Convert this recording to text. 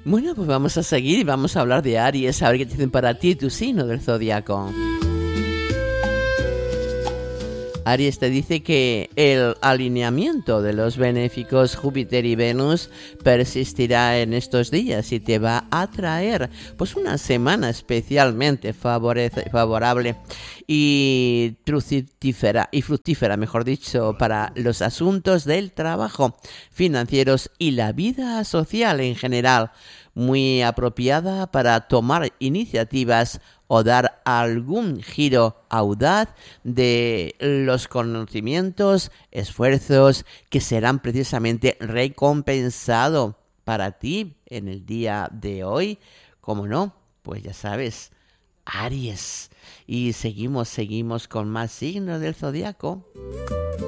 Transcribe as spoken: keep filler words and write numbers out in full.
Bueno, pues vamos a seguir y vamos a hablar de Aries, a ver qué te dicen para ti tu signo del zodiaco. Aries te dice que el alineamiento de los benéficos Júpiter y Venus persistirá en estos días y te va a traer pues una semana especialmente favorece, favorable y fructífera, y fructífera, mejor dicho, para los asuntos del trabajo, financieros y la vida social en general, muy apropiada para tomar iniciativas o dar algún giro audaz de los conocimientos, esfuerzos que serán precisamente recompensados para ti en el día de hoy. ¿Cómo no? Pues ya sabes, Aries. Y seguimos, seguimos con más signos del zodiaco.